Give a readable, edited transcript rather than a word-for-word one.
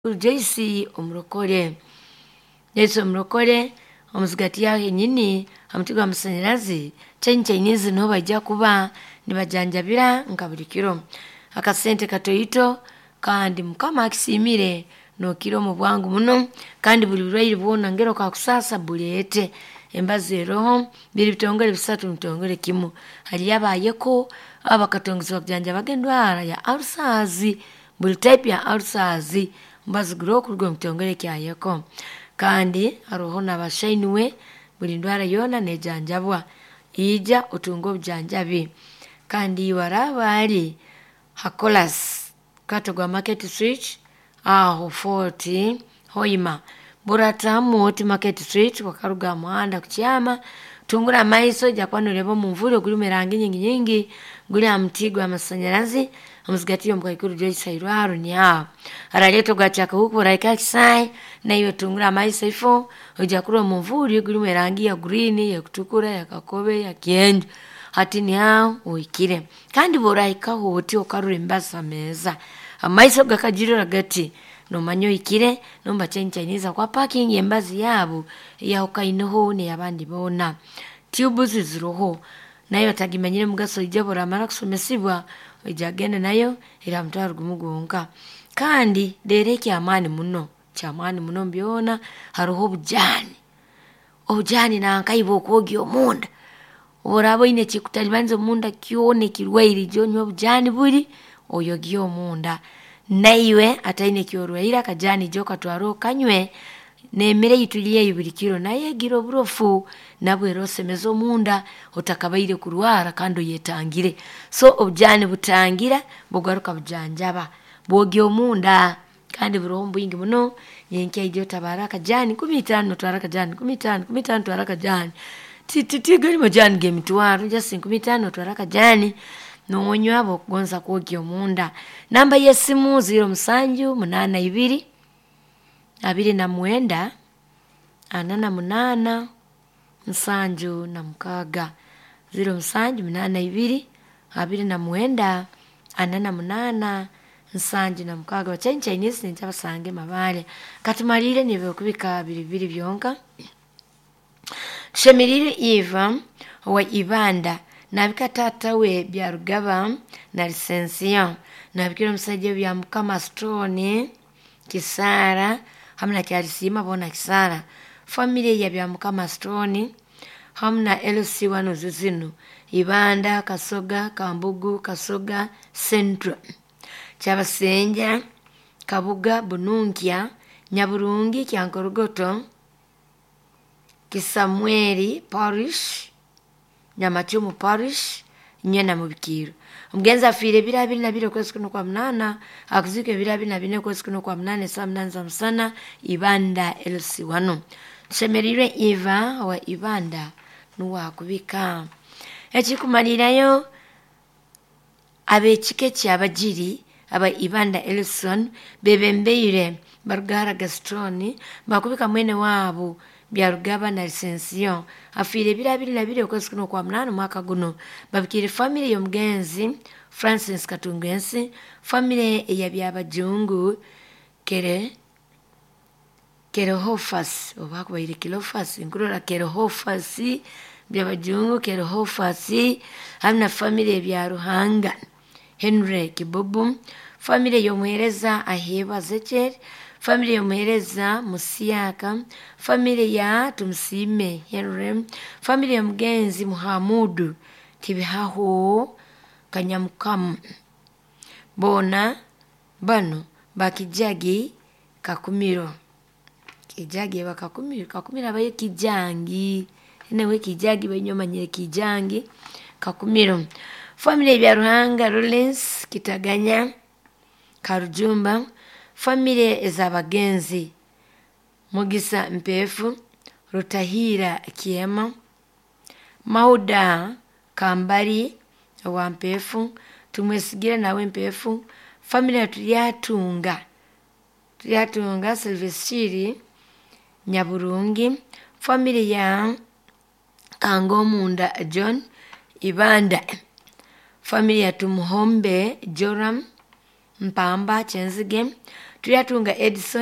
Joyce omurokore Joyce omurokore omuzigati yawe nyini amutiga amasanyarazi Chinese no bajja kuba nibajanjabira nka buli kiro akasente katoyito kandi mukama akisimire no kiro mu bwangu muno kandi buli lwairi bwona ngero ka kusasa bulete embaze roho biri bitongole bisatu mutongole kimu hali yabayeko abakatongizo bakujanja bagendwara ya ulcers buli type ya ulcers mbazi groku rwo mutongole kyayeko kandi aroho nabashainuwe buli ndwara yona nejanjabwa ija utungo bjanjabi kandi warabali hakolas katogwa market switch aho 40 hoima buratamu oti market switch wakaruga muhanda kuchama tungura maiso jakwano lebo mumvuro guri merangi nyingi guri amtigwa amasanyarazi amuzigatiyo mukayikuru Joyce Irwaro ni ha araleto gachaka huko raika kisai na iyo tungura maiso ifo ujakuru mumvuri guri merangi ya green ya kutukura ya kakobe ya kienjo hati ni hao uikire kandi boraika hoti okarure mbasa meza amaiso gakajiro ragati no manyo ikire no Chinese kwa parking embazi yabo ya okainoho ne yabandi bona tubes ziroho nayo tagimanyire mugaso ijabora mara kusomesibwa ijagenda nayo ira mtwaro gumugonga kandi dereke amani muno chamani muno mbiona haroho bujani na nkaibo kogyo munda orabo ine chikutalibanzo munda kione kirwairi jonyo bujani buri oyogyo munda naiwe ataine kiorwaira kajani joka twaro kanywe nemere yituliye yubirikiro naye giro burofu nabwe rosemezo munda otakabaire kurwara kando yetangire so objane butangira bugaruka bujanjaba bwogyo munda kandi burombo ingi muno yenke ijo tabaraka jani 15 twaraka jani 15 twaraka jani titi majani gemitwaro just 15 twaraka jani nonyo abo kugonza kwogyo munda namba yesimu 0782 abiri na mwenda anana munana nsanju na mkaga 0782 abiri na mwenda anana munana nsanju na mkaga Chinese nitabasange mabale katumalire nibe kubika biri byonka shemirire Eva wa Ibanda nabika tata we byarugaba na lisensiyo nabikira musajje bya mukama Stone Kisara hamna kialisima bona Kisara familia ya bya mukama Stone hamna LC wano zuzinu Ibanda Kasoga Kambugu Kasoga Central Chabasenja Kabuga Bununkia Nyaburungi Kyankorogoto Kisamweri Parish Nyamachumu Parish nyena mubikiro Mgenza afire birabiri na bire kwezi kuno kwa mnana akuzike birabiri na bine kwezi kuno kwa mnane saa mnanza msana Ibanda LC wano shemerire Eva wa Ibanda nuwa kubika ekikumalirayo abechike cyabajiri aba Ibanda Elson bebembeire barugara Gastroni bakubika mwene wabo byarugaba na lisensiyo afire birabiri na bire kwezi kuno kwa mnana mwaka guno babikire family yomgenzi Francis Katungensi family ya byabajungu Kerohofas obakubaire Kilofas inkurora Kerohofas byabajungu Kerohofas hamna family ya Ruhanga Henry Kibubu family yomuhereza Aheba Zecher family yomuhereza Musiaka family ya Tumsime Henry family ya Mgenzi Muhamudu Kibihaho Kanyamukam bona bano bakijagi Kakumiro kijagi Kakumiro abaye kijangi newe kijagi banyomanyire kijangi Kakumiro family ya Ruhanga Rollins Kitaganya Karujumba family ezabagenzi Mugisa Mpefu Rutahira Kiema Mauda Kambari wa Mpefu tumwesigira nawe Mpefu family tuyatunga Silvestri Nyaburungi family ya Kangomunda John Ibanda family ya Tumuhombe Joram Mpamba Chenzige tuyatunga Edison